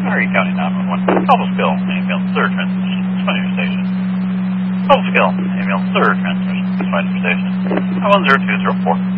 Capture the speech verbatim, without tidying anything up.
Erie County nine one one. Cobleskill, ambulance, third transmission, Spider Station. Cobleskill, ambulance, third transmission, Spider Station. one zero two zero four.